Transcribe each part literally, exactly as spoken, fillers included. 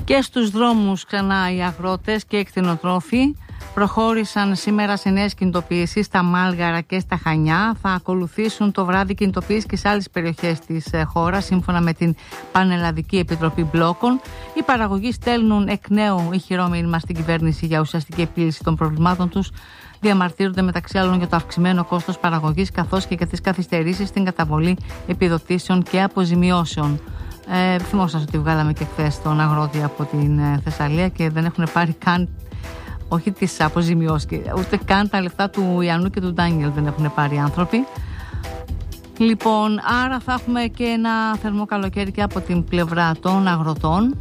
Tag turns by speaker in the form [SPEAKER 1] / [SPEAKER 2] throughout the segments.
[SPEAKER 1] Και στους δρόμους ξανά οι αγρότες και οι κτηνοτρόφοι προχώρησαν σήμερα σε νέες κινητοποιήσεις στα Μάλγαρα και στα Χανιά. Θα ακολουθήσουν το βράδυ κινητοποιήσεις και σε άλλες περιοχές της χώρας, σύμφωνα με την Πανελλαδική Επιτροπή Μπλόκων. Οι παραγωγοί στέλνουν εκ νέου ηχηρό μήνυμα στην κυβέρνηση για ουσιαστική επίλυση των προβλημάτων τους. Διαμαρτύρονται μεταξύ άλλων για το αυξημένο κόστος παραγωγής, καθώς και για τις καθυστερήσεις στην καταβολή επιδοτήσεων και αποζημιώσεων. Ε, θυμόσαστε ότι βγάλαμε και χθες τον αγρότη από την ε, Θεσσαλία και δεν έχουν πάρει καν, όχι τις αποζημιώσεις, ούτε καν τα λεφτά του Ιαννού και του Ντάνιελ δεν έχουν πάρει οι άνθρωποι. Λοιπόν, άρα θα έχουμε και ένα θερμό καλοκαίρι και από την πλευρά των αγροτών.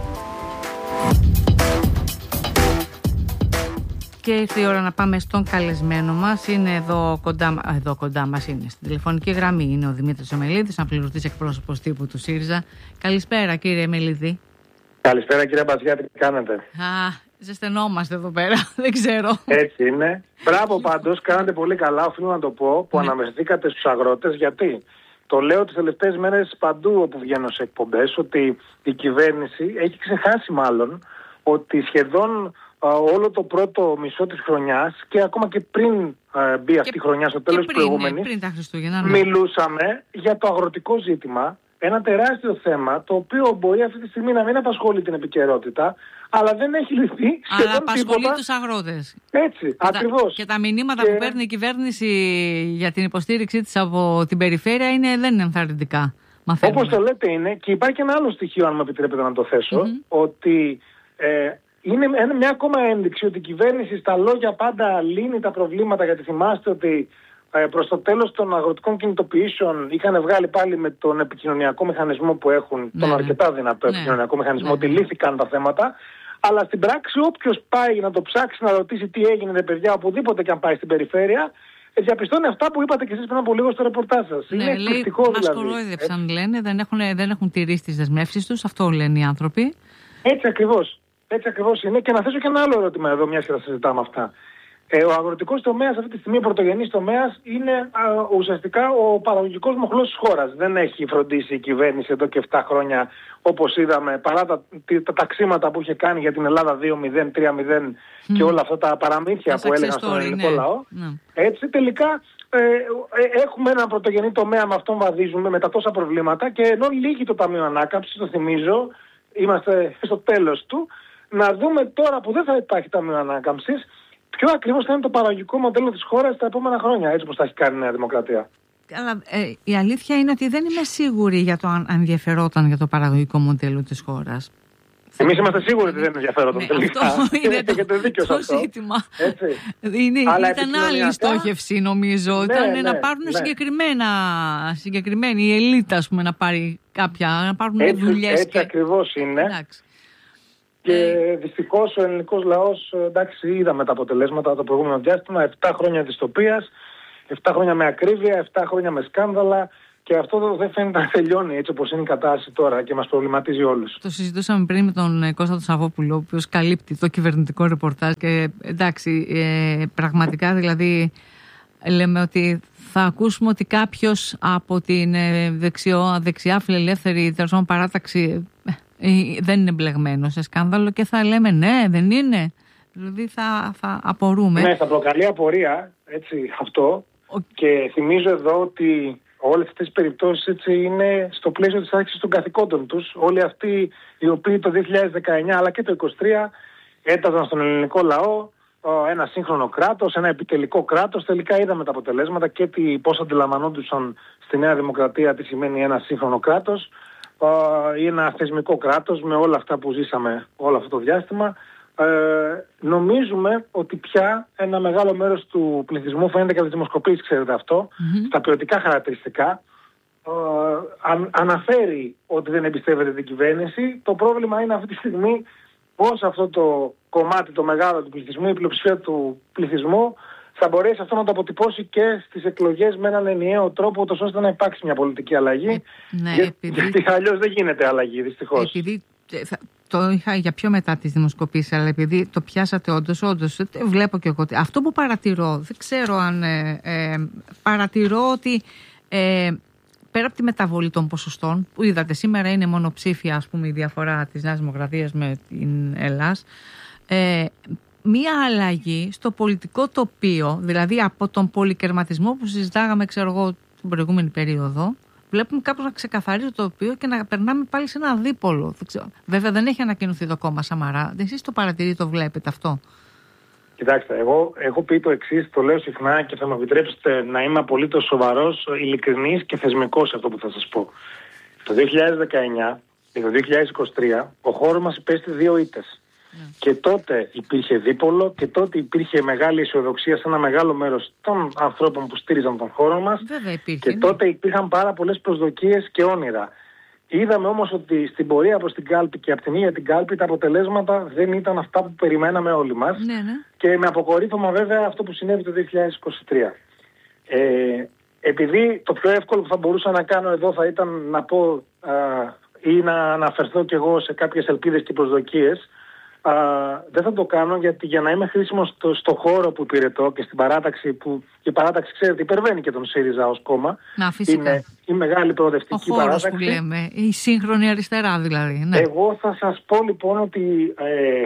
[SPEAKER 1] Και ήρθε η ώρα να πάμε στον καλεσμένο μας. Είναι εδώ κοντά, εδώ κοντά μας, είναι στην τηλεφωνική γραμμή. Είναι ο Δημήτρης Ομελίδης, αναπληρωτής εκπρόσωπος τύπου του ΣΥΡΙΖΑ. Καλησπέρα, κύριε Ομελίδη.
[SPEAKER 2] Καλησπέρα, κύριε Μπατζιά, τι κάνετε?
[SPEAKER 1] Α, ζεσθενόμαστε εδώ πέρα, δεν ξέρω.
[SPEAKER 2] Έτσι είναι. Μπράβο πάντως, κάνατε πολύ καλά, οφείλω να το πω, που ναι. αναμεστήκατε στους αγρότες. Γιατί το λέω τις τελευταίες μέρες παντού όπου βγαίνω σε εκπομπές, ότι η κυβέρνηση έχει ξεχάσει μάλλον ότι σχεδόν όλο το πρώτο μισό της χρονιάς και ακόμα και πριν uh, μπει αυτή η χρονιά στο τέλος της προηγούμενης,
[SPEAKER 1] πριν τα Χριστούγεννα, ναι.
[SPEAKER 2] μιλούσαμε για το αγροτικό ζήτημα, ένα τεράστιο θέμα το οποίο μπορεί αυτή τη στιγμή να μην απασχολεί την επικαιρότητα, αλλά δεν έχει λυθεί σχεδόν
[SPEAKER 1] αλλά απασχολεί
[SPEAKER 2] τίποτα.
[SPEAKER 1] Τους αγρότες.
[SPEAKER 2] Έτσι,
[SPEAKER 1] και
[SPEAKER 2] ακριβώς.
[SPEAKER 1] Τα, και τα μηνύματα
[SPEAKER 2] και...
[SPEAKER 1] που παίρνει η κυβέρνηση για την υποστήριξή της από την περιφέρεια είναι, δεν είναι ενθαρρυντικά.
[SPEAKER 2] Όπως το λέτε είναι, και υπάρχει και ένα άλλο στοιχείο, αν μου επιτρέπετε να το θέσω, mm-hmm. ότι ε, είναι μια ακόμα ένδειξη ότι η κυβέρνηση στα λόγια πάντα λύνει τα προβλήματα, γιατί θυμάστε ότι ε, προς το τέλος των αγροτικών κινητοποιήσεων είχαν βγάλει πάλι με τον επικοινωνιακό μηχανισμό που έχουν, ναι, τον αρκετά δυνατό ναι. επικοινωνιακό μηχανισμό, ναι. ότι λύθηκαν τα θέματα, αλλά στην πράξη όποιος πάει να το ψάξει, να ρωτήσει τι έγινε ρε παιδιά, οπουδήποτε και αν πάει στην περιφέρεια, διαπιστώνει αυτά που είπατε και εσείς πριν από λίγο στο ρεπορτάζ σας.
[SPEAKER 1] Ναι,
[SPEAKER 2] είναι εκπληκτικό δηλαδή.
[SPEAKER 1] Μας κορόιδεψαν, λένε, δεν έχουν, δεν έχουν τηρήσει τις δεσμεύσεις τους, αυτό λένε οι άνθρωποι.
[SPEAKER 2] Έτσι ακριβώς. Έτσι ακριβώς είναι. Και να θέσω και ένα άλλο ερώτημα εδώ, μια και θα συζητάμε αυτά. Ε, ο αγροτικός τομέας αυτή τη στιγμή, ο πρωτογενής τομέας, είναι α, ουσιαστικά ο παραγωγικός μοχλός της χώρας. Δεν έχει φροντίσει η κυβέρνηση εδώ και επτά χρόνια, όπως είδαμε, παρά τα, τα ταξίματα που είχε κάνει για την Ελλάδα δύο μηδέν, τρία μηδέν mm. και όλα αυτά τα παραμύθια που έλεγαν στον ελληνικό ναι. λαό. Mm. Έτσι τελικά ε, ε, έχουμε έναν πρωτογενή τομέα, με αυτόν βαδίζουμε με τα τόσα προβλήματα, και ενώ λύγει το Ταμείο Ανάκαμψης, το θυμίζω, είμαστε στο τέλος του, να δούμε τώρα που δεν θα υπάρχει Ταμείο Ανάκαμψης, ποιο ακριβώς θα είναι το παραγωγικό μοντέλο της χώρας τα επόμενα χρόνια, έτσι όπως τα έχει κάνει η Νέα Δημοκρατία.
[SPEAKER 1] Αλλά ε, η αλήθεια είναι ότι δεν είμαι σίγουρη για το αν ενδιαφερόταν για το παραγωγικό μοντέλο της χώρας.
[SPEAKER 2] Εμείς είμαστε σίγουροι ότι δεν ενδιαφέρονταν
[SPEAKER 1] ναι,
[SPEAKER 2] τελικά.
[SPEAKER 1] Αυτό είναι το,
[SPEAKER 2] το, δίκιο
[SPEAKER 1] το
[SPEAKER 2] αυτό.
[SPEAKER 1] ζήτημα.
[SPEAKER 2] Είναι,
[SPEAKER 1] ήταν άλλη η στόχευση, νομίζω. Ναι, ήταν ναι, να πάρουν ναι. συγκεκριμένα, συγκεκριμένη η ελίτ, ας πούμε, να πάρει κάποια, να πάρουν
[SPEAKER 2] έτσι,
[SPEAKER 1] δουλειές.
[SPEAKER 2] Έτσι
[SPEAKER 1] και...
[SPEAKER 2] ακριβώς είναι.
[SPEAKER 1] Εντάξει.
[SPEAKER 2] Και ε... δυστυχώς ο ελληνικός λαός, εντάξει, είδαμε τα αποτελέσματα το προηγούμενο διάστημα, επτά χρόνια δυστοπίας, επτά χρόνια με ακρίβεια, επτά χρόνια με σκάνδαλα, και αυτό δεν φαίνεται να τελειώνει έτσι όπως είναι η κατάσταση τώρα και μας προβληματίζει όλους.
[SPEAKER 1] Το συζητούσαμε πριν με τον Κώστα τον Σαββόπουλο, ο οποίος καλύπτει το κυβερνητικό ρεπορτάζ, και εντάξει, ε, πραγματικά δηλαδή λέμε ότι θα ακούσουμε ότι κάποιος από την δεξιό, δεξιά φιλελεύθερη τερσόν παράταξη ε, δεν είναι μπλεγμένο σε σκάνδαλο, και θα λέμε ναι, δεν είναι. Δηλαδή θα, θα απορούμε.
[SPEAKER 2] Ναι, θα προκαλεί απορία, έτσι, αυτό. Ο... Και θυμίζω εδώ ότι όλες αυτές τις περιπτώσεις έτσι είναι στο πλαίσιο της άσκησης των καθηκόντων τους. Όλοι αυτοί οι οποίοι το δύο χιλιάδες δεκαεννιά αλλά και το είκοσι τρία έταζαν στον ελληνικό λαό ένα σύγχρονο κράτος, ένα επιτελικό κράτος. Τελικά είδαμε τα αποτελέσματα και τι, πώς αντιλαμβανόντουσαν στη Νέα Δημοκρατία τι σημαίνει ένα σύγχρονο κράτος ή ένα θεσμικό κράτος, με όλα αυτά που ζήσαμε όλο αυτό το διάστημα. Ε, νομίζουμε ότι πια ένα μεγάλο μέρος του πληθυσμού, φαίνεται και από τις δημοσκοπήσεις, ξέρετε αυτό, mm-hmm. στα ποιοτικά χαρακτηριστικά, ε, αν, αναφέρει ότι δεν εμπιστεύεται την κυβέρνηση. Το πρόβλημα είναι αυτή τη στιγμή πώς αυτό το κομμάτι, το μεγάλο του πληθυσμού, η πλειοψηφία του πληθυσμού, θα μπορέσει αυτό να το αποτυπώσει και στις εκλογές με έναν ενιαίο τρόπο, ώστε να υπάρξει μια πολιτική αλλαγή. Ε, ναι, για, επειδή... Γιατί αλλιώς δεν γίνεται αλλαγή, δυστυχώς.
[SPEAKER 1] Επειδή το είχα για πιο μετά τις δημοσκοπήσεις, αλλά επειδή το πιάσατε όντως, όντως βλέπω και εγώ. Αυτό που παρατηρώ, δεν ξέρω αν ε, ε, παρατηρώ ότι ε, πέρα από τη μεταβολή των ποσοστών, που είδατε σήμερα είναι μονοψήφια, ας πούμε, η διαφορά της Νέας Δημοκρατίας με την Ελλάς, ε, μία αλλαγή στο πολιτικό τοπίο, δηλαδή από τον πολυκερματισμό που συζητάγαμε, ξέρω εγώ, την προηγούμενη περίοδο, βλέπουμε κάπως να ξεκαθαρίζει το τοπίο και να περνάμε πάλι σε ένα δίπολο. Βέβαια δεν έχει ανακοινωθεί το κόμμα Σαμαρά. Εσείς το παρατηρείτε, το βλέπετε αυτό?
[SPEAKER 2] Κοιτάξτε, εγώ έχω πει το εξής, το λέω συχνά και θα με επιτρέψετε να είμαι απολύτως σοβαρός, ειλικρινής και θεσμικός σε αυτό που θα σας πω. Το δύο χιλιάδες δεκαεννιά και το δύο χιλιάδες είκοσι τρία ο χώρος μας υπέστη δύο ήττες. Yeah. Και τότε υπήρχε δίπολο και τότε υπήρχε μεγάλη αισιοδοξία σε ένα μεγάλο μέρος των ανθρώπων που στήριζαν τον χώρο μας.
[SPEAKER 1] Βέβαια υπήρχε,
[SPEAKER 2] και
[SPEAKER 1] ναι.
[SPEAKER 2] τότε υπήρχαν πάρα πολλές προσδοκίες και όνειρα. Είδαμε όμως ότι στην πορεία προς την κάλπη και από την ίδια την κάλπη τα αποτελέσματα δεν ήταν αυτά που περιμέναμε όλοι μας.
[SPEAKER 1] Ναι, ναι.
[SPEAKER 2] Και με αποκορύφωμα βέβαια αυτό που συνέβη το δύο χιλιάδες είκοσι τρία. Ε, επειδή το πιο εύκολο που θα μπορούσα να κάνω εδώ θα ήταν να πω α, ή να αναφερθώ κι εγώ σε κάποιες ελπίδες και προσδοκίες, α, δεν θα το κάνω, γιατί για να είμαι χρήσιμος στο, στο χώρο που υπηρετώ και στην παράταξη που η παράταξη, ξέρετε, υπερβαίνει και τον ΣΥΡΙΖΑ ως κόμμα.
[SPEAKER 1] Να, φυσικά.
[SPEAKER 2] Είναι η μεγάλη προοδευτική
[SPEAKER 1] ο χώρος
[SPEAKER 2] παράταξη.
[SPEAKER 1] Που λέμε, η σύγχρονη αριστερά δηλαδή. Ναι.
[SPEAKER 2] Εγώ θα σας πω λοιπόν ότι ε,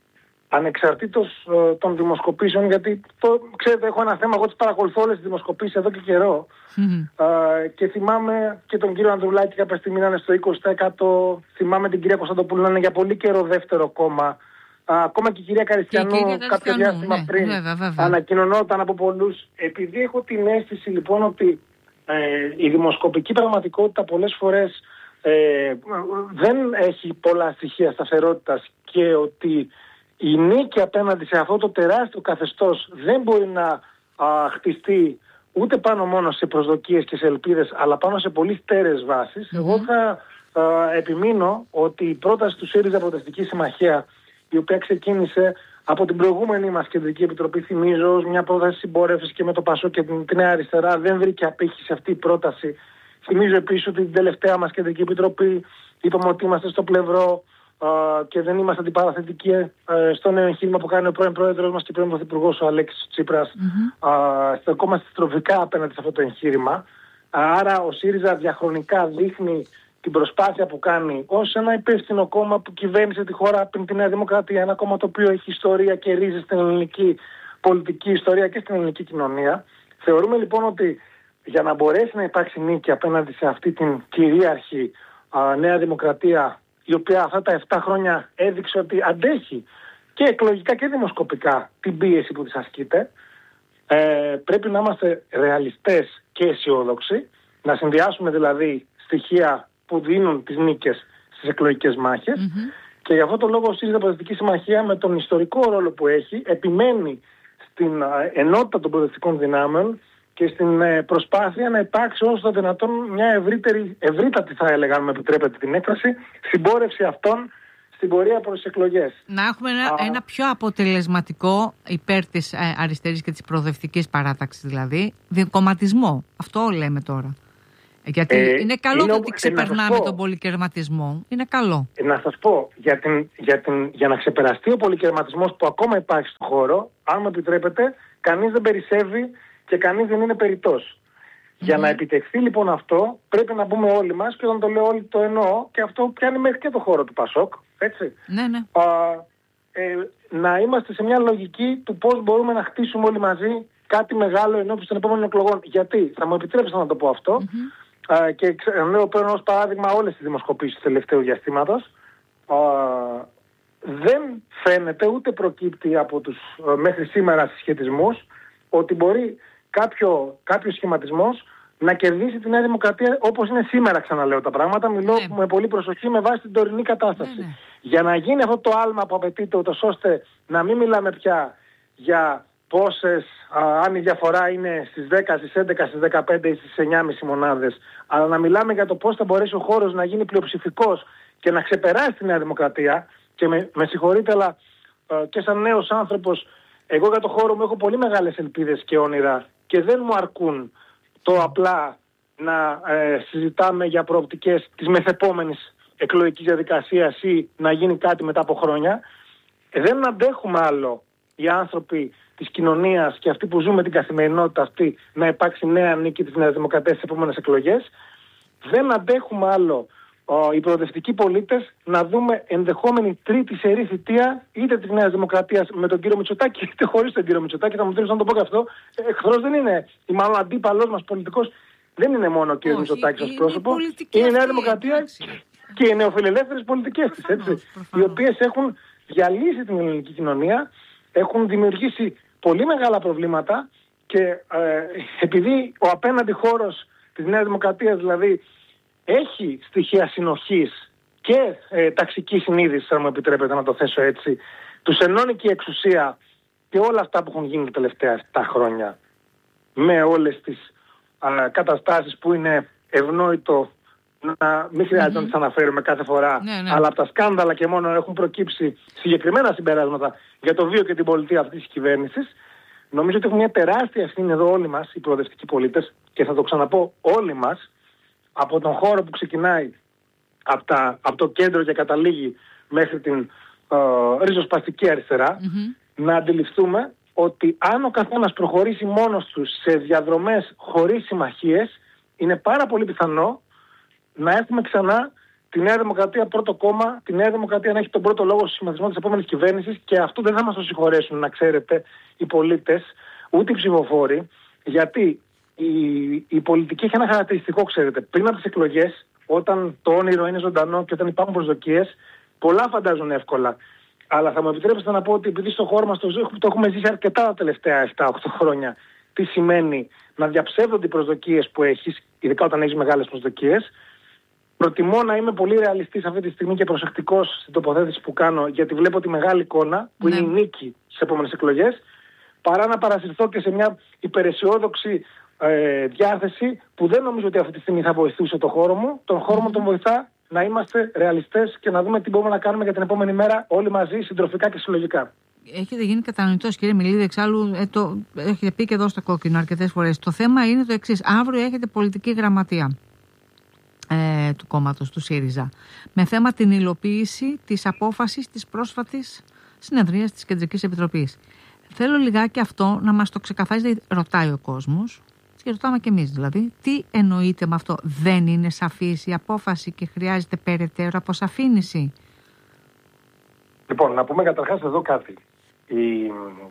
[SPEAKER 2] ανεξαρτήτως ε, των δημοσκοπήσεων, γιατί το, ξέρετε, έχω ένα θέμα, εγώ τις παρακολουθώ όλες τις δημοσκοπήσεις εδώ και καιρό. Mm-hmm. Ε, και θυμάμαι και τον κύριο Ανδρουλάκη κάποια στιγμή να είναι στο είκοσι τοις εκατό, θυμάμαι την κυρία Κωνσταντοπούλου να είναι για πολύ καιρό δεύτερο κόμμα. Α, ακόμα και η κυρία Καριστιανού, και η κυρία κάποιο διάστημα ναι, πριν βέβαια, βέβαια. ανακοινωνόταν από πολλούς. Επειδή έχω την αίσθηση λοιπόν ότι ε, η δημοσκοπική πραγματικότητα πολλές φορές ε, δεν έχει πολλά στοιχεία σταθερότητας και ότι η νίκη απέναντι σε αυτό το τεράστιο καθεστώς δεν μπορεί να α, χτιστεί ούτε πάνω μόνο σε προσδοκίες και σε ελπίδες, αλλά πάνω σε πολύ στέρεες βάσεις. Mm-hmm. Εγώ θα α, επιμείνω ότι η πρόταση του ΣΥΡΙΖΑ Προοδευτική Συμμαχία, η οποία ξεκίνησε από την προηγούμενη μας Κεντρική Επιτροπή, θυμίζω, ως μια πρόταση συμπόρευσης και με το ΠΑΣΟΚ και την, την Νέα Αριστερά, δεν βρήκε απήχηση αυτή η πρόταση. Θυμίζω επίσης ότι την τελευταία μας Κεντρική Επιτροπή είπαμε ότι είμαστε στο πλευρό uh, και δεν είμαστε αντιπαραθετικοί uh, στο νέο εγχείρημα που κάνει ο πρώην Πρόεδρος μας και πρώην Πρωθυπουργός ο Αλέξης Τσίπρας. Mm-hmm. Uh, στεκόμαστε στροφικά απέναντι σε αυτό το εγχείρημα. Uh, άρα ο ΣΥΡΙΖΑ διαχρονικά δείχνει την προσπάθεια που κάνει ως ένα υπεύθυνο κόμμα που κυβέρνησε τη χώρα πριν τη Νέα Δημοκρατία, ένα κόμμα το οποίο έχει ιστορία και ρίζες στην ελληνική πολιτική ιστορία και στην ελληνική κοινωνία. Θεωρούμε λοιπόν ότι για να μπορέσει να υπάρξει νίκη απέναντι σε αυτή την κυρίαρχη α, Νέα Δημοκρατία, η οποία αυτά τα επτά χρόνια έδειξε ότι αντέχει και εκλογικά και δημοσκοπικά την πίεση που της ασκείται, ε, πρέπει να είμαστε ρεαλιστές και αισιόδοξοι, να συνδυάσουμε δηλαδή στοιχεία που δίνουν τις νίκες στις εκλογικές μάχες. Mm-hmm. Και γι' αυτό το λόγο η ΣΥΡΙΖΑ Προοδευτική Συμμαχία, με τον ιστορικό ρόλο που έχει, επιμένει στην ενότητα των προοδευτικών δυνάμεων και στην προσπάθεια να υπάρξει όσο το δυνατόν μια ευρύτερη, ευρύτατη, θα έλεγα, αν με επιτρέπετε την έκφραση, συμπόρευση αυτών στην πορεία προς τις εκλογές.
[SPEAKER 1] Να έχουμε ένα, ένα πιο αποτελεσματικό, υπέρ της αριστερής και της προοδευτικής παράταξης δηλαδή, διακομματισμό. Αυτό λέμε τώρα. Γιατί ε, είναι καλό είναι, ότι ξεπερνάμε τον πολυκερματισμό. Είναι καλό.
[SPEAKER 2] Ε, να σας πω, για, την, για, την, για να ξεπεραστεί ο πολυκερματισμός που ακόμα υπάρχει στον χώρο, αν μου επιτρέπετε, κανείς δεν περισσεύει και κανείς δεν είναι περιττός. Mm-hmm. Για να επιτευχθεί λοιπόν αυτό, πρέπει να πούμε όλοι μας, και όταν το λέω όλοι το εννοώ, και αυτό πιάνει μέχρι και το χώρο του ΠΑΣΟΚ, έτσι.
[SPEAKER 1] Ναι, ναι.
[SPEAKER 2] Α, ε, να είμαστε σε μια λογική του πώς μπορούμε να χτίσουμε όλοι μαζί κάτι μεγάλο ενώπιον των επόμενων εκλογών. Γιατί, θα μου επιτρέψετε να το πω αυτό, mm-hmm. Uh, και λέω παίρνω ως παράδειγμα όλες τις δημοσκοπήσεις του τελευταίου διαστήματος. Uh, δεν φαίνεται ούτε προκύπτει από τους uh, μέχρι σήμερα συσχετισμούς ότι μπορεί κάποιο, κάποιο σχηματισμός να κερδίσει τη Νέα Δημοκρατία όπως είναι σήμερα, ξαναλέω τα πράγματα. Μιλώ ναι. με πολύ προσοχή με βάση την τωρινή κατάσταση. Ναι, ναι. Για να γίνει αυτό το άλμα που απαιτείται, ούτως ώστε να μην μιλάμε πια για πόσες, α, αν η διαφορά είναι στις δέκα, στις έντεκα, στις δεκαπέντε ή στις εννιά κόμμα πέντε μονάδες, αλλά να μιλάμε για το πώς θα μπορέσει ο χώρος να γίνει πλειοψηφικός και να ξεπεράσει τη Νέα Δημοκρατία. Και με, με συγχωρείτε, αλλά α, και σαν νέος άνθρωπος, εγώ για το χώρο μου έχω πολύ μεγάλες ελπίδες και όνειρα και δεν μου αρκούν το απλά να ε, συζητάμε για προοπτικές της μεθεπόμενης εκλογικής διαδικασίας ή να γίνει κάτι μετά από χρόνια. Ε, δεν αντέχουμε άλλο οι άνθρωποι της κοινωνίας και αυτοί που ζούμε την καθημερινότητα αυτή να υπάρξει νέα νίκη της Νέας Δημοκρατίας στις επόμενες εκλογές. δεν αντέχουμε άλλο ο, οι προοδευτικοί πολίτες να δούμε ενδεχόμενη τρίτη σερή θητεία είτε της Νέας Δημοκρατίας με τον κύριο Μητσοτάκη είτε χωρίς τον κύριο Μητσοτάκη. Θα μου θέλεις να το πω και αυτό. Εχθρός δεν είναι, ή μάλλον αντίπαλός μας πολιτικός δεν είναι μόνο ο κύριος Μητσοτάκης ως πρόσωπο. Είναι η Νέα Δημοκρατία και οι νεοφιλελεύθερες πολιτικές της, έτσι, οι οποίες έχουν διαλύσει την ελληνική κοινωνία, έχουν δημιουργήσει πολύ μεγάλα προβλήματα και ε, επειδή ο απέναντι χώρος της Νέας Δημοκρατίας δηλαδή έχει στοιχεία συνοχής και ε, ταξική συνείδηση, αν μου επιτρέπετε να το θέσω έτσι, τους ενώνει και η εξουσία και όλα αυτά που έχουν γίνει τα τελευταία επτά χρόνια με όλες τις α, καταστάσεις που είναι ευνόητο να μην χρειάζεται mm-hmm. να τις αναφέρουμε κάθε φορά, ναι, ναι. αλλά από τα σκάνδαλα και μόνο έχουν προκύψει συγκεκριμένα συμπεράσματα για το βίο και την πολιτεία αυτής της κυβέρνησης. Νομίζω ότι έχουμε μια τεράστια ευθύνη εδώ όλοι μας, οι προοδευτικοί πολίτες, και θα το ξαναπώ όλοι μας, από τον χώρο που ξεκινάει από, τα, από το κέντρο και καταλήγει μέχρι την ε, ριζοσπαστική αριστερά, mm-hmm. να αντιληφθούμε ότι αν ο καθένας προχωρήσει μόνος του σε διαδρομές χωρίς συμμαχίες, είναι πάρα πολύ πιθανό να έχουμε ξανά τη Νέα Δημοκρατία πρώτο κόμμα, τη Νέα Δημοκρατία να έχει τον πρώτο λόγο στο σχηματισμό της επόμενης κυβέρνησης, και αυτό δεν θα μας το συγχωρέσουν, να ξέρετε, οι πολίτες, ούτε οι ψηφοφόροι, γιατί η, η πολιτική έχει ένα χαρακτηριστικό, ξέρετε. Πριν από τις εκλογές, όταν το όνειρο είναι ζωντανό και όταν υπάρχουν προσδοκίες, πολλά φαντάζουν εύκολα. Αλλά θα μου επιτρέψετε να πω ότι επειδή στο χώρο μας το, το έχουμε ζήσει αρκετά τα τελευταία επτά οκτώ χρόνια, τι σημαίνει να διαψεύδονται οι προσδοκίες που έχεις, ειδικά όταν έχεις μεγάλες προσδοκίες. Προτιμώ να είμαι πολύ ρεαλιστής αυτή τη στιγμή και προσεκτικός στην τοποθέτηση που κάνω, γιατί βλέπω τη μεγάλη εικόνα που ναι. είναι η νίκη στις επόμενες εκλογές, παρά να παρασυρθώ και σε μια υπεραισιόδοξη ε, διάθεση που δεν νομίζω ότι αυτή τη στιγμή θα βοηθούσε το χώρο μου. Τον χώρο μου τον βοηθά να είμαστε ρεαλιστές και να δούμε τι μπορούμε να κάνουμε για την επόμενη μέρα όλοι μαζί, συντροφικά και συλλογικά. Έχετε γίνει κατανοητός, κύριε Μιλίδη, εξάλλου ε, το έχετε πει και εδώ στο Κόκκινο αρκετές φορές. Το θέμα είναι το εξής. Αύριο έχετε πολιτική γραμματεία ε, του κόμματος του ΣΥΡΙΖΑ με θέμα την υλοποίηση της απόφασης της πρόσφατης συνεδρίας της Κεντρικής Επιτροπής. Θέλω λιγάκι αυτό να μας το ξεκαθαρίζει, ρωτάει ο κόσμος και ρωτάμε και εμείς δηλαδή. Τι εννοείται με αυτό? Δεν είναι σαφής η απόφαση και χρειάζεται περαιτέρω αποσαφήνιση? Λοιπόν, να πούμε καταρχάς εδώ κάτι. Η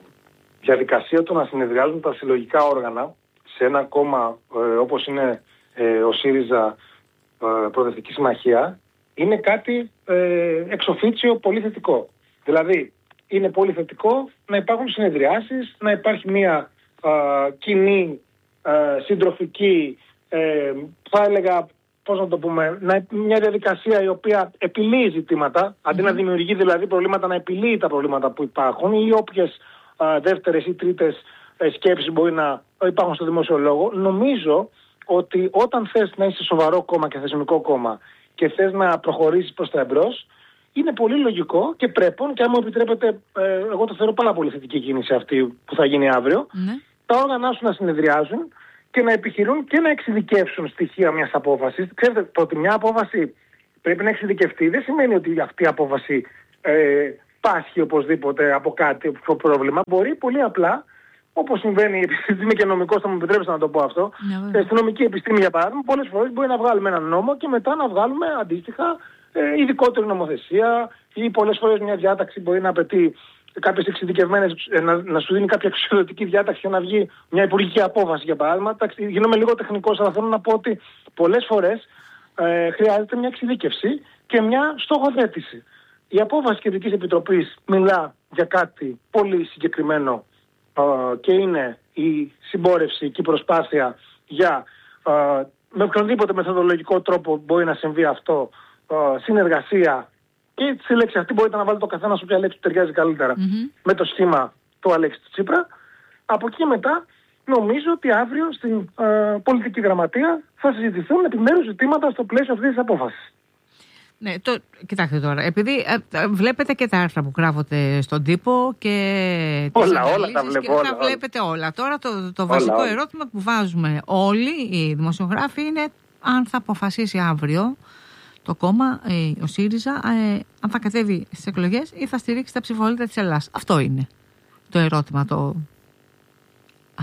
[SPEAKER 2] διαδικασία του να συνεδριάζουν τα συλλογικά όργανα σε ένα κόμμα ε, όπως είναι ε, ο ΣΥΡΙΖΑ ε, Προοδευτική Συμμαχία είναι κάτι ε, εξοφίτσιο πολύ θετικό. Δηλαδή, είναι πολύ θετικό να υπάρχουν συνεδριάσεις, να υπάρχει μια ε, κοινή ε, συντροφική, ε, θα έλεγα, πώς να το πούμε, μια διαδικασία η οποία επιλύει ζητήματα, mm-hmm. αντί να δημιουργεί δηλαδή προβλήματα, να επιλύει τα προβλήματα που υπάρχουν ή όποιες α, δεύτερες ή τρίτες ε, σκέψεις μπορεί να υπάρχουν στο δημόσιο λόγο. Νομίζω ότι όταν θες να είσαι σοβαρό κόμμα και θεσμικό κόμμα και θες να προχωρήσεις προς τα εμπρός, είναι πολύ λογικό και πρέπον, και αν μου επιτρέπετε, ε, εγώ το θεωρώ πάρα πολύ θετική κίνηση αυτή που θα γίνει αύριο, mm-hmm. τα όργανα σου να συνεδριάζουν και να επιχειρούν και να εξειδικεύσουν στοιχεία μιας απόφασης. Ξέρετε, το ότι μια απόφαση πρέπει να εξειδικευτεί δεν σημαίνει ότι αυτή η απόφαση ε, πάσχει οπωσδήποτε από κάτι, από πρόβλημα. Μπορεί πολύ απλά, όπως συμβαίνει, επειδή είμαι και νομικός, θα μου επιτρέψετε να το πω αυτό, στην αστυνομική επιστήμη για παράδειγμα, πολλές φορές μπορεί να βγάλουμε έναν νόμο και μετά να βγάλουμε αντίστοιχα ε, ειδικότερη νομοθεσία, ή πολλές φορές μια διάταξη μπορεί να απαιτεί κάποιες εξειδικευμένες, να, να σου δίνει κάποια εξοδοτική διάταξη για να βγει μια υπουργική απόφαση για παράδειγμα. Γίνομαι λίγο τεχνικός, αλλά θέλω να πω ότι πολλές φορές ε, χρειάζεται μια εξειδίκευση και μια στοχοθέτηση. Η απόφαση Κεντρικής Επιτροπής μιλά για κάτι πολύ συγκεκριμένο ε, και είναι η συμπόρευση και η προσπάθεια για ε, με οποιονδήποτε μεθοδολογικό τρόπο μπορεί να συμβεί αυτό, ε, συνεργασία. Και στη λέξη αυτή μπορείτε να βάλετε το καθένα όποια λέξη του ταιριάζει καλύτερα mm-hmm. με το σχήμα του Αλέξη του Τσίπρα. Από εκεί μετά νομίζω ότι αύριο στην ε, πολιτική γραμματεία θα συζητηθούν επιμέρους ζητήματα στο πλαίσιο αυτής της απόφασης. Ναι, το, κοιτάξτε τώρα, επειδή ε, βλέπετε και τα άρθρα που γράφονται στον τύπο και όλα, όλα τα βλέπω, όλα, τα βλέπετε όλα. όλα. Τώρα το, το όλα, βασικό όλα. ερώτημα που βάζουμε όλοι οι δημοσιογράφοι είναι αν θα αποφασίσει αύριο το κόμμα, ο ΣΥΡΙΖΑ, ε, αν θα κατέβει στις εκλογές ή θα στηρίξει τα ψηφοδέλτια της Ελλάδας. Αυτό είναι το ερώτημα. Το...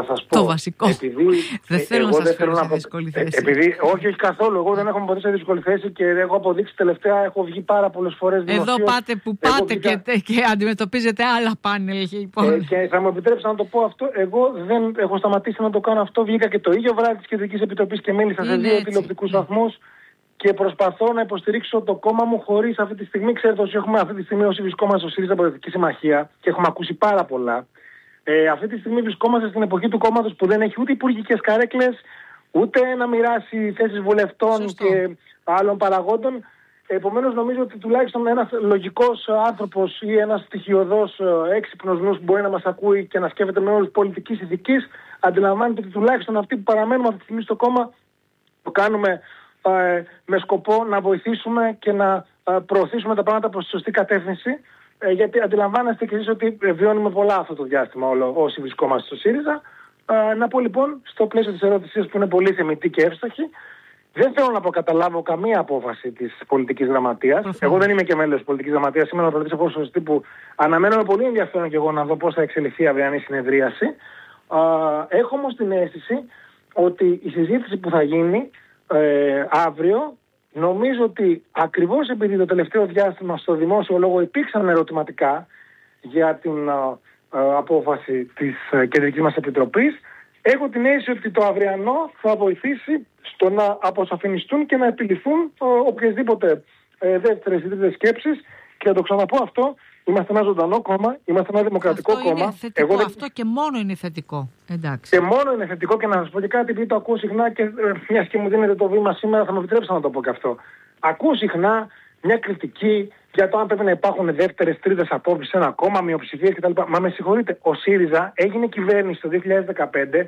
[SPEAKER 2] θα σας πω.
[SPEAKER 1] Το βασικό.
[SPEAKER 2] Επειδή,
[SPEAKER 1] δεν
[SPEAKER 2] ε,
[SPEAKER 1] θέλω
[SPEAKER 2] εγώ
[SPEAKER 1] να σας
[SPEAKER 2] θέλω
[SPEAKER 1] φέρω
[SPEAKER 2] να
[SPEAKER 1] σε δύσκολη θέση.
[SPEAKER 2] Επειδή, όχι, όχι καθόλου. Εγώ δεν έχω ποτέ σε δύσκολη θέση και έχω αποδείξει τελευταία, έχω βγει πάρα πολλές φορές δημοσίως.
[SPEAKER 1] Εδώ πάτε που πάτε
[SPEAKER 2] βγήκα...
[SPEAKER 1] και, και αντιμετωπίζετε άλλα πάνελ. Λοιπόν.
[SPEAKER 2] Ε, και θα μου επιτρέψετε να το πω αυτό. Εγώ δεν έχω σταματήσει να το κάνω αυτό. Βγήκα και το ίδιο βράδυ της Κεντρικής Επιτροπής και μίλησα σε δύο τηλεοπτικούς σταθμούς. Και προσπαθώ να υποστηρίξω το κόμμα μου χωρίς αυτή τη στιγμή. Ξέρετε, όσοι έχουμε αυτή τη στιγμή, όσοι βρισκόμαστε στο ΣΥΡΙΖΑ Προοδευτική Συμμαχία και έχουμε ακούσει πάρα πολλά. Ε, αυτή τη στιγμή βρισκόμαστε στην εποχή του κόμματος που δεν έχει ούτε υπουργικές καρέκλες, ούτε να μοιράσει θέσεις βουλευτών. Σωστό. Και άλλων παραγόντων. Επομένως, νομίζω ότι τουλάχιστον ένας λογικός άνθρωπος ή ένας στοιχειωδός έξυπνος νους που μπορεί να μας ακούει και να σκέφτεται με όρους πολιτικής ηθικής, αντιλαμβάνεται ότι τουλάχιστον αυτοί που παραμένουμε αυτή τη στιγμή στο κόμμα το κάνουμε ε, με σκοπό να βοηθήσουμε και να ε, προωθήσουμε τα πράγματα προς τη σωστή κατεύθυνση. Ε, γιατί αντιλαμβάνεστε και εσείς ότι βιώνουμε πολλά αυτό το διάστημα όλο, όσοι βρισκόμαστε στο ΣΥΡΙΖΑ. Ε, να πω λοιπόν, στο πλαίσιο της ερώτησης που είναι πολύ θεμιτή και εύστοχη, δεν θέλω να προκαταλάβω καμία απόφαση της πολιτικής γραμματείας. Mm-hmm. Εγώ δεν είμαι και μέλος της πολιτικής γραμματείας. Σήμερα ο προλητής εφόσον τύπου αναμένω με πολύ ενδιαφέρον και εγώ να δω πώς θα εξελιχθεί η αυριανή συνεδρίαση. Α, έχω όμως την αίσθηση ότι η συζήτηση που θα γίνει ε, αύριο, νομίζω ότι ακριβώς επειδή το τελευταίο διάστημα στο δημόσιο λόγο υπήρξαν ερωτηματικά για την α, α, απόφαση της α, Κεντρικής μας Επιτροπής, έχω την αίσθηση ότι το αυριανό θα βοηθήσει στο να αποσαφινιστούν και να επιληθούν οποιασδήποτε ε, δεύτερες ή τρίτες σκέψεις. Και να το ξαναπώ αυτό, είμαστε ένα ζωντανό κόμμα, είμαστε ένα δημοκρατικό
[SPEAKER 1] αυτό
[SPEAKER 2] κόμμα.
[SPEAKER 1] Είναι θετικό,
[SPEAKER 2] Εγώ δεν...
[SPEAKER 1] Αυτό και μόνο είναι θετικό. Εντάξει.
[SPEAKER 2] Και μόνο είναι θετικό, και να σας πω και κάτι, επειδή το ακούω συχνά και ε, μιας και μου δίνετε το βήμα σήμερα, θα μου επιτρέψετε να το πω και αυτό. Ακούω συχνά μια κριτική για το αν πρέπει να υπάρχουν δεύτερες, τρίτες απόψεις σε ένα κόμμα, μειοψηφίες κτλ. Μα με συγχωρείτε, ο ΣΥΡΙΖΑ έγινε κυβέρνηση το δύο χιλιάδες δεκαπέντε,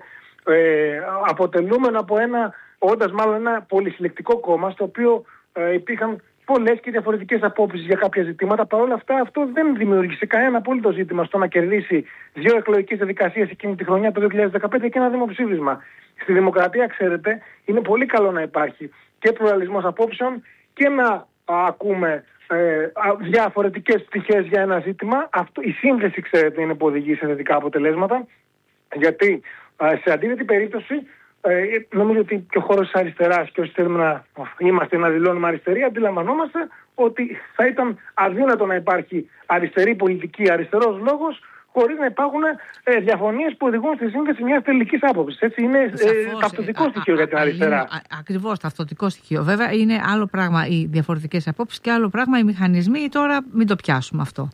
[SPEAKER 2] ε, αποτελούμενο από ένα, όντας μάλλον ένα πολυσυλλεκτικό κόμμα, στο οποίο ε, υπήρχαν πολλές και διαφορετικές απόψεις για κάποια ζητήματα. Παρ' όλα αυτά, αυτό δεν δημιούργησε κανένα απόλυτο ζήτημα στο να κερδίσει δύο εκλογικές διαδικασίες εκείνη τη χρονιά, το δύο χιλιάδες δεκαπέντε, και ένα δημοψήφισμα. Στη δημοκρατία, ξέρετε, είναι πολύ καλό να υπάρχει και πλουραλισμός απόψεων και να α, ακούμε ε, α, διαφορετικές πτυχές για ένα ζήτημα. Αυτό, η σύνδεση, ξέρετε, είναι που οδηγεί σε θετικά αποτελέσματα, γιατί α, σε αντίθετη περίπτωση, Ε, νομίζω ότι και ο χώρος της αριστεράς, και όσοι θέλουμε να είμαστε να δηλώνουμε αριστεροί, αντιλαμβανόμαστε ότι θα ήταν αδύνατο να υπάρχει αριστερή πολιτική, αριστερός λόγος, χωρίς να υπάρχουν ε, διαφωνίες που οδηγούν στη σύνδεση μιας τελικής άποψης. Έτσι είναι ε, ταυτοτικό στοιχείο για την αριστερά.
[SPEAKER 1] Ακριβώς, ταυτοτικό στοιχείο. Βέβαια είναι άλλο πράγμα οι διαφορετικές απόψεις και άλλο πράγμα οι μηχανισμοί. Τώρα μην το πιάσουμε αυτό.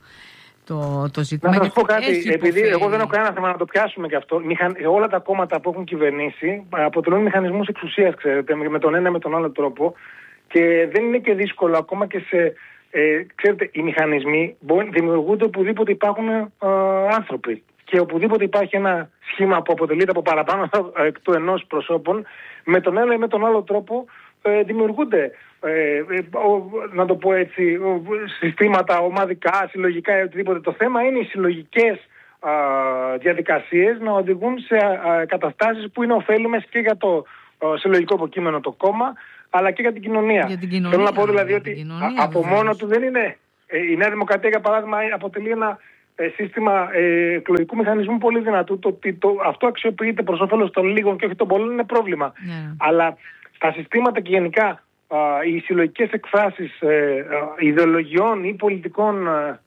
[SPEAKER 1] Το, το ζήτημα.
[SPEAKER 2] Να σας πω κάτι, επειδή εγώ δεν έχω κανένα θέμα να το πιάσουμε και αυτό. Μηχαν... Όλα τα κόμματα που έχουν κυβερνήσει αποτελούν μηχανισμούς εξουσίας, ξέρετε, με τον ένα με τον άλλο τρόπο, και δεν είναι και δύσκολο ακόμα και σε... Ε, ξέρετε, οι μηχανισμοί μπορεί, δημιουργούνται οπουδήποτε υπάρχουν ε, άνθρωποι. Και οπουδήποτε υπάρχει ένα σχήμα που αποτελείται από παραπάνω εκ του ενός προσώπων, με τον ένα ή με τον άλλο τρόπο ε, δημιουργούνται, ε, ε, ο, να το πω έτσι, ο, συστήματα ομαδικά, συλλογικά ή οτιδήποτε. Το θέμα είναι οι συλλογικές α, διαδικασίες να οδηγούν σε α, καταστάσεις που είναι ωφέλιμες και για το α, συλλογικό υποκείμενο, το κόμμα, αλλά και για την κοινωνία.
[SPEAKER 1] Για την κοινωνία.
[SPEAKER 2] Θέλω να πω δηλαδή ότι
[SPEAKER 1] κοινωνία,
[SPEAKER 2] α, από
[SPEAKER 1] βεβαίως.
[SPEAKER 2] μόνο του δεν είναι... Ε, η Νέα Δημοκρατία, για παράδειγμα, αποτελεί ένα ε, σύστημα ε, εκλογικού μηχανισμού πολύ δυνατού. Το ότι το, αυτό αξιοποιείται προς όφελος των λίγων και όχι των πολλών είναι πρόβλημα. Yeah. Αλλά τα συστήματα και γενικά α, οι συλλογικές εκφράσεις ε, α, ιδεολογιών ή πολιτικών α, α,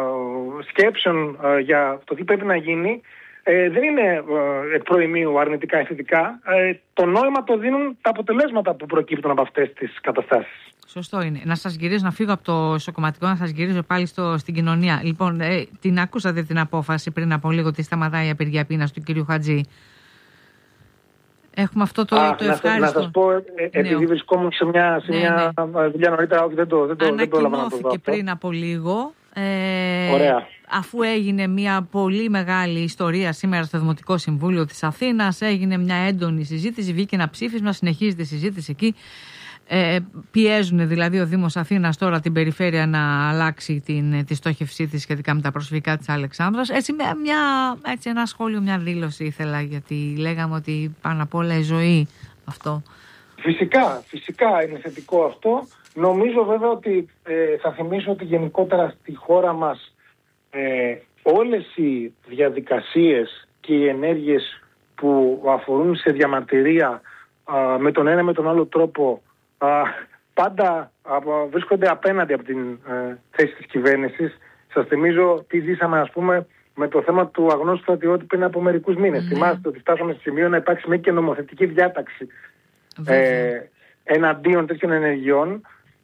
[SPEAKER 2] σκέψεων α, για το τι πρέπει να γίνει ε, δεν είναι εκ προημίου αρνητικά ή θετικά. Ε, το νόημα το δίνουν τα αποτελέσματα που προκύπτουν από αυτές τις καταστάσεις.
[SPEAKER 1] Σωστό είναι. Να σας γυρίζω, να φύγω από το ισοκομματικό, να σας γυρίζω πάλι στο, στην κοινωνία. Λοιπόν, ε, την ακούσατε την απόφαση πριν από λίγο ότι σταματάει η απεργία πείνας του κυρίου Χατζή. Έχουμε αυτό το,
[SPEAKER 2] Α,
[SPEAKER 1] το
[SPEAKER 2] να
[SPEAKER 1] ευχάριστο.
[SPEAKER 2] Να σας πω, ε, επειδή ναι. βρισκόμουν σε μια, σε ναι, μια ναι. δουλειά νωρίτερα, όχι δεν το, δεν το, δεν το έλαβα να το δω.
[SPEAKER 1] Πριν από λίγο. Ε,
[SPEAKER 2] Ωραία.
[SPEAKER 1] Αφού έγινε μια πολύ μεγάλη ιστορία σήμερα στο Δημοτικό Συμβούλιο της Αθήνας, έγινε μια έντονη συζήτηση, βγήκε ένα ψήφισμα, συνεχίζεται η συζήτηση εκεί. Ε, πιέζουν δηλαδή ο Δήμος Αθήνας τώρα την περιφέρεια να αλλάξει την, τη στόχευσή της σχετικά με τα προσφυγικά της Αλεξάνδρας. Έτσι, μια, έτσι ένα σχόλιο, μια δήλωση ήθελα, γιατί λέγαμε ότι πάνω απ' όλα η ζωή αυτό.
[SPEAKER 2] Φυσικά, φυσικά είναι θετικό αυτό. Νομίζω βέβαια ότι ε, θα θυμίσω ότι γενικότερα στη χώρα μας ε, όλες οι διαδικασίες και οι ενέργειες που αφορούν σε διαμαρτυρία α, με τον ένα με τον άλλο τρόπο α, πάντα α, βρίσκονται απέναντι από την ε, θέση της κυβέρνησης. Σας θυμίζω τι ζήσαμε, ας πούμε, με το θέμα του αγνώστου στρατιώτη πριν από μερικούς μήνες. Mm. Θυμάστε ότι φτάσαμε στο σημείο να υπάρξει μια και νομοθετική διάταξη ε, εναντίον τέτοιων ενεργειών.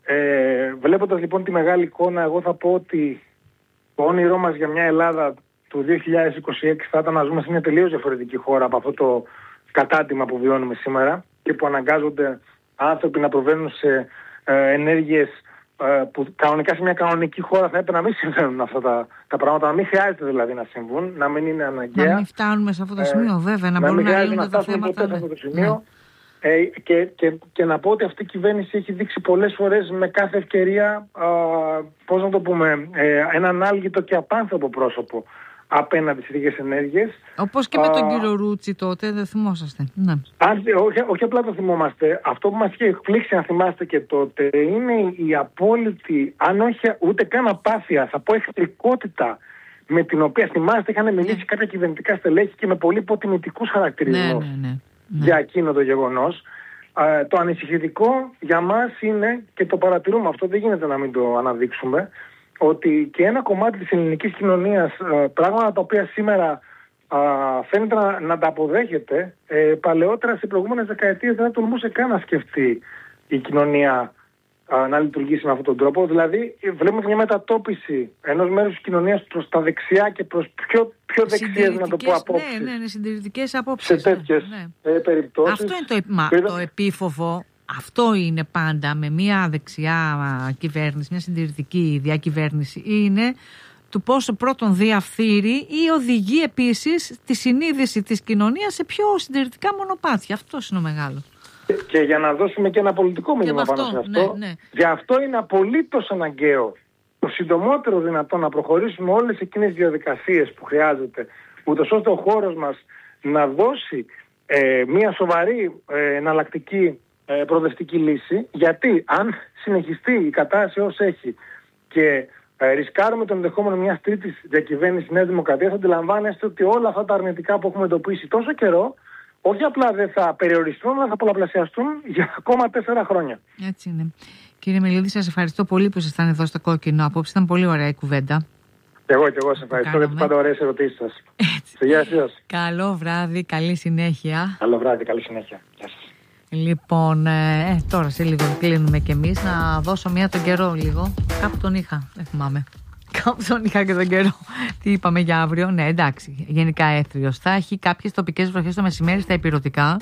[SPEAKER 2] Ε, βλέποντας λοιπόν τη μεγάλη εικόνα, εγώ θα πω ότι το όνειρό μας για μια Ελλάδα του δύο χιλιάδες είκοσι έξι θα ήταν να ζούμε σε μια τελείως διαφορετική χώρα από αυτό το κατάτημα που βιώνουμε σήμερα και που αναγκάζονται άνθρωποι να προβαίνουν σε ε, ενέργειες ε, που κανονικά σε μια κανονική χώρα θα έπρεπε να μην συμβαίνουν αυτά τα, τα πράγματα, να μην χρειάζεται δηλαδή να συμβούν, να μην είναι αναγκαία.
[SPEAKER 1] Να μην φτάνουμε σε αυτό το σημείο, ε, βέβαια, να, να μπορούν να λύνουν τα θέματα.
[SPEAKER 2] Σε αυτό το σημείο. Ναι. Ε, και, και, και να πω ότι αυτή η κυβέρνηση έχει δείξει πολλές φορές με κάθε ευκαιρία, α, πώς να το πούμε, ε, έναν άλγητο και απάνθρωπο πρόσωπο απέναντι στις ίδιες ενέργειες.
[SPEAKER 1] Όπως και με τον κύριο Ρούτσι τότε, δεν θυμόσαστε. Ναι.
[SPEAKER 2] Αν, όχι, όχι απλά το θυμόμαστε. Αυτό που μας είχε εκπλήξει, να θυμάστε και τότε, είναι η απόλυτη, αν όχι ούτε καν απάθεια, θα πω εχθρικότητα, με την οποία, θυμάστε, είχαν μιλήσει ναι. κάποια κυβερνητικά στελέχη και με πολύ υποτιμητικούς χαρακτηρισμούς. Ναι, ναι, ναι. Ναι. Για εκείνο το γεγονός. Ε, το ανησυχητικό για μας είναι, και το παρατηρούμε αυτό, δεν γίνεται να μην το αναδείξουμε, ότι και ένα κομμάτι της ελληνικής κοινωνίας, ε, πράγματα τα οποία σήμερα ε, φαίνεται να, να τα αποδέχεται, ε, παλαιότερα σε προηγούμενες δεκαετίες δεν θα τολμούσε καν να σκεφτεί η κοινωνία ε, να λειτουργήσει με αυτόν τον τρόπο. Δηλαδή βλέπουμε μια μετατόπιση ενός μέρους της κοινωνίας προς τα δεξιά και προς πιο πιο δεξιές, να το πω, απόψεις.
[SPEAKER 1] Ναι, ναι, ναι, συντηρητικές απόψεις.
[SPEAKER 2] Σε τέτοιες ναι. περιπτώσεις.
[SPEAKER 1] Αυτό είναι το, μα, το επίφοβο. Αυτό είναι πάντα με μια δεξιά κυβέρνηση, μια συντηρητική διακυβέρνηση. Είναι του πόσο πρώτον διαφθείρει ή οδηγεί επίσης τη συνείδηση της κοινωνίας σε πιο συντηρητικά μονοπάτια. Αυτό είναι ο μεγάλο.
[SPEAKER 2] Και, και για να δώσουμε και ένα πολιτικό μήνυμα πάνω σε αυτό, ναι, ναι. γι' αυτό είναι απολύτως αναγκαίο το συντομότερο δυνατόν να προχωρήσουμε όλες εκείνες τις διαδικασίες που χρειάζεται, ούτως ώστε ο χώρος μας να δώσει ε, μια σοβαρή ε, εναλλακτική ε, προοδευτική λύση, γιατί αν συνεχιστεί η κατάσταση ως έχει και ε, ρισκάρουμε τον ενδεχόμενο μιας τρίτης διακυβέρνησης Νέας Δημοκρατίας, θα αντιλαμβάνεστε ότι όλα αυτά τα αρνητικά που έχουμε εντοπίσει τόσο καιρό, όχι απλά δεν θα περιοριστούν, αλλά θα πολλαπλασιαστούν για ακόμα τέσσερα χρόνια.
[SPEAKER 1] Έτσι είναι. Κύριε Μελίδη, σας ευχαριστώ πολύ που ήσασταν εδώ στο Κόκκινο απόψε. Ήταν πολύ ωραία η κουβέντα.
[SPEAKER 2] Εγώ και εγώ σας ευχαριστώ για τις πάντα ωραίες ερωτήσεις σας. Γεια σας.
[SPEAKER 1] Καλό βράδυ, καλή συνέχεια.
[SPEAKER 2] Καλό βράδυ, καλή συνέχεια. Γεια σας.
[SPEAKER 1] Λοιπόν, ε, τώρα σε λίγο κλείνουμε κι εμείς. Να δώσω μία τον καιρό λίγο. Κάπου τον είχα, δεν θυμάμαι. Κάπου τον είχα και τον καιρό. Τι είπαμε για αύριο? Ναι, εντάξει. Γενικά έθριος. Θα έχει κάποιες τοπικές βροχές το μεσημέρι στα ηπειρωτικά.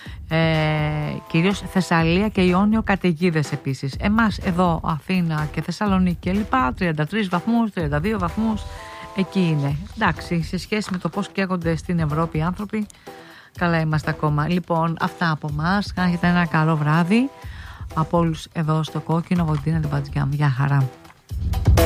[SPEAKER 1] Ε, κυρίως Θεσσαλία και Ιόνιο καταιγίδες επίσης. Εμάς εδώ Αθήνα και Θεσσαλονίκη και λοιπά τριάντα τρεις βαθμούς, τριάντα δύο βαθμούς, εκεί είναι. Εντάξει, σε σχέση με το πώς καίγονται στην Ευρώπη οι άνθρωποι, καλά είμαστε ακόμα. Λοιπόν, αυτά από εμάς. Κάνετε ένα καλό βράδυ από όλους εδώ στο Κόκκινο. Βοντίνα Ντιμπατζιάμ. Γεια χαρά.